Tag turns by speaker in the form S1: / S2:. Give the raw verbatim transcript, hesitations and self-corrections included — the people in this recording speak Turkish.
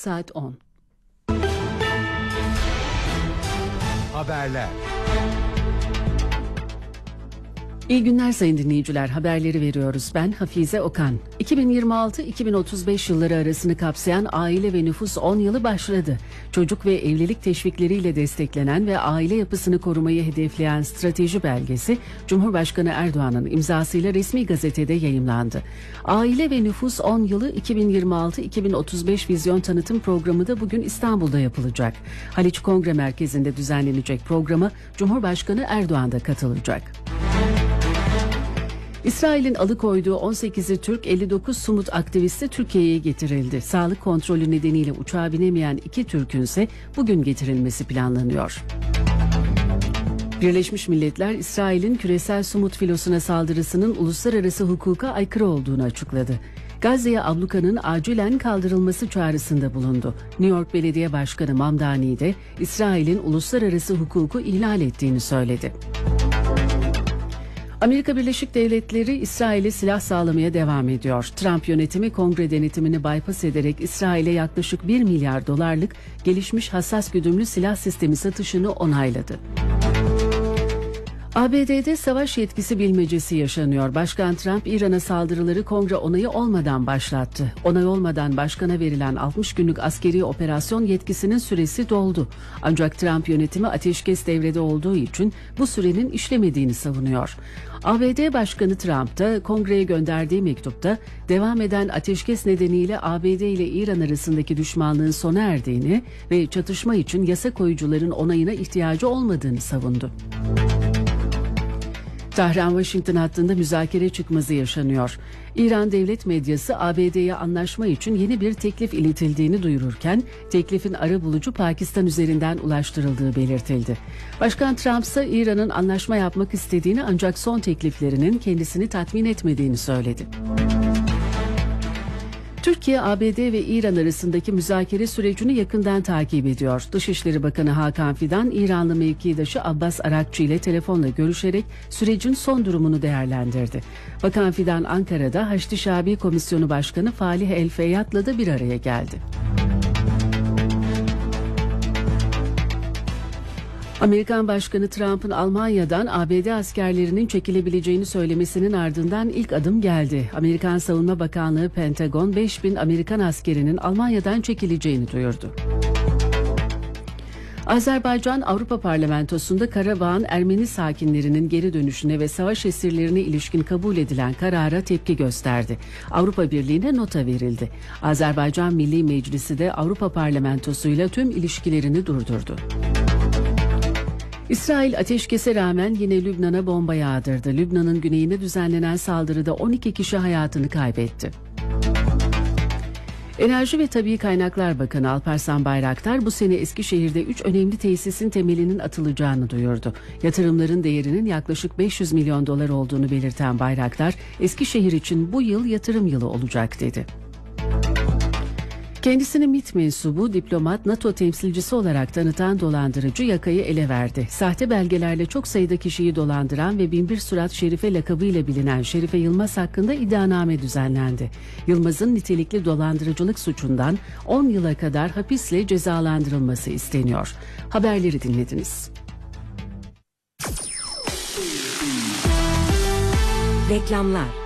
S1: saat on.
S2: Haberler.
S1: İyi günler sayın dinleyiciler, haberleri veriyoruz. Ben Hafize Okan. iki bin yirmi altı iki bin otuz beş yılları arasını kapsayan aile ve nüfus on yılı başladı. Çocuk ve evlilik teşvikleriyle desteklenen ve aile yapısını korumayı hedefleyen strateji belgesi Cumhurbaşkanı Erdoğan'ın imzasıyla resmi gazetede yayımlandı. Aile ve nüfus on yılı iki bin yirmi altı iki bin otuz beş vizyon tanıtım programı da bugün İstanbul'da yapılacak. Haliç Kongre Merkezi'nde düzenlenecek programa Cumhurbaşkanı Erdoğan da katılacak. İsrail'in alıkoyduğu on sekizi Türk elli dokuz Sumut aktivisti Türkiye'ye getirildi. Sağlık kontrolü nedeniyle uçağa binemeyen iki Türk'ün ise bugün getirilmesi planlanıyor. Birleşmiş Milletler, İsrail'in küresel Sumut filosuna saldırısının uluslararası hukuka aykırı olduğunu açıkladı. Gazze'ye ablukanın acilen kaldırılması çağrısında bulundu. New York Belediye Başkanı Mamdani de İsrail'in uluslararası hukuku ihlal ettiğini söyledi. Amerika Birleşik Devletleri İsrail'e silah sağlamaya devam ediyor. Trump yönetimi kongre denetimini bypass ederek İsrail'e yaklaşık bir milyar dolarlık gelişmiş hassas güdümlü silah sistemi satışını onayladı. A B D'de savaş yetkisi bilmecesi yaşanıyor. Başkan Trump, İran'a saldırıları kongre onayı olmadan başlattı. Onay olmadan başkana verilen altmış günlük askeri operasyon yetkisinin süresi doldu. Ancak Trump yönetimi ateşkes devrede olduğu için bu sürenin işlemediğini savunuyor. A B D Başkanı Trump da kongreye gönderdiği mektupta devam eden ateşkes nedeniyle A B D ile İran arasındaki düşmanlığın sona erdiğini ve çatışma için yasa koyucuların onayına ihtiyacı olmadığını savundu. Tahran-Washington hattında müzakere çıkmazı yaşanıyor. İran devlet medyası A B D'ye anlaşma için yeni bir teklif iletildiğini duyururken teklifin arabulucu Pakistan üzerinden ulaştırıldığı belirtildi. Başkan Trump ise İran'ın anlaşma yapmak istediğini ancak son tekliflerinin kendisini tatmin etmediğini söyledi. Türkiye, A B D ve İran arasındaki müzakere sürecini yakından takip ediyor. Dışişleri Bakanı Hakan Fidan, İranlı mevkidaşı Abbas Arakçı ile telefonla görüşerek sürecin son durumunu değerlendirdi. Bakan Fidan, Ankara'da Haçlı Şabi Komisyonu Başkanı Falih El Feyyat'la da bir araya geldi. Amerikan Başkanı Trump'ın Almanya'dan A B D askerlerinin çekilebileceğini söylemesinin ardından ilk adım geldi. Amerikan Savunma Bakanlığı Pentagon beş bin Amerikan askerinin Almanya'dan çekileceğini duyurdu. Azerbaycan Avrupa Parlamentosu'nda Karabağ'ın Ermeni sakinlerinin geri dönüşüne ve savaş esirlerine ilişkin kabul edilen karara tepki gösterdi. Avrupa Birliği'ne nota verildi. Azerbaycan Milli Meclisi de Avrupa Parlamentosu'yla tüm ilişkilerini durdurdu. İsrail ateşkese rağmen yine Lübnan'a bomba yağdırdı. Lübnan'ın güneyine düzenlenen saldırıda on iki kişi hayatını kaybetti. Enerji ve Tabii Kaynaklar Bakanı Alparslan Bayraktar bu sene Eskişehir'de üç önemli tesisin temelinin atılacağını duyurdu. Yatırımların değerinin yaklaşık beş yüz milyon dolar olduğunu belirten Bayraktar, Eskişehir için bu yıl yatırım yılı olacak dedi. Kendisini MİT mensubu, diplomat, NATO temsilcisi olarak tanıtan dolandırıcı yakayı ele verdi. Sahte belgelerle çok sayıda kişiyi dolandıran ve Binbir Surat Şerife lakabıyla bilinen Şerife Yılmaz hakkında iddianame düzenlendi. Yılmaz'ın nitelikli dolandırıcılık suçundan on yıla kadar hapisle cezalandırılması isteniyor. Haberleri dinlediniz.
S3: Reklamlar.